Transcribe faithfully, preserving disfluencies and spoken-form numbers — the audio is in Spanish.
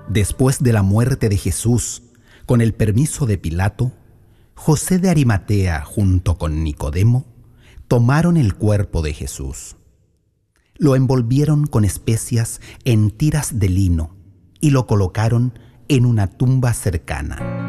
Después de la muerte de Jesús, con el permiso de Pilato, José de Arimatea junto con Nicodemo tomaron el cuerpo de Jesús. Lo envolvieron con especias en tiras de lino y lo colocaron en una tumba cercana.